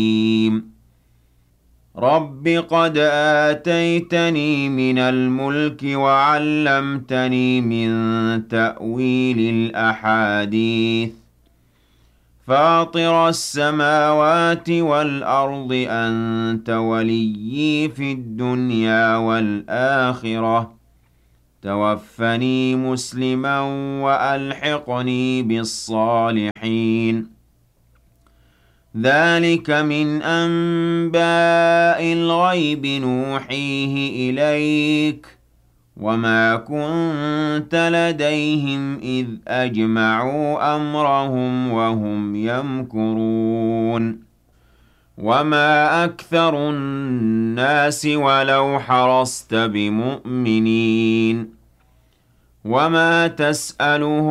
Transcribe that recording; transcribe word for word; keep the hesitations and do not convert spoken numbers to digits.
رب قد آتيتني من الملك وعلمتني من تأويل الأحاديث فاطر السماوات والأرض أنت وليي في الدنيا والآخرة توفني مسلما وألحقني بالصالحين ذلك من أنباء الغيب نوحيه إليك وما كنت لديهم إذ أجمعوا أمرهم وهم يمكرون وما أكثر الناس ولو حرصت بمؤمنين وما تسألهم